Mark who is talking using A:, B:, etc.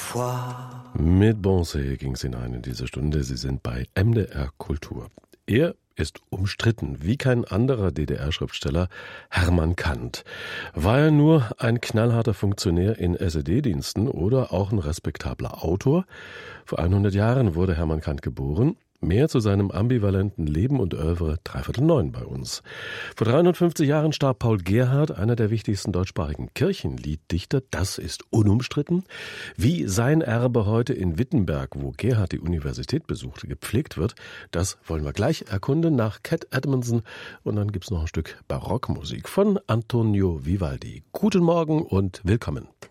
A: Mit Beyoncé ging es hinein in diese Stunde. Sie sind bei MDR Kultur. Er ist umstritten, wie kein anderer DDR-Schriftsteller, Hermann Kant. War er nur ein knallharter Funktionär in SED-Diensten oder auch ein respektabler Autor? Vor 100 Jahren wurde Hermann Kant geboren. Mehr zu seinem ambivalenten Leben und Oeuvre 8:45 bei uns. Vor 350 Jahren starb Paul Gerhardt, einer der wichtigsten deutschsprachigen Kirchenlieddichter. Das ist unumstritten. Wie sein Erbe heute in Wittenberg, wo Gerhardt die Universität besuchte, gepflegt wird, das wollen wir gleich erkunden nach Cat Edmondson. Und dann gibt's noch ein Stück Barockmusik von Antonio Vivaldi. Guten Morgen und willkommen.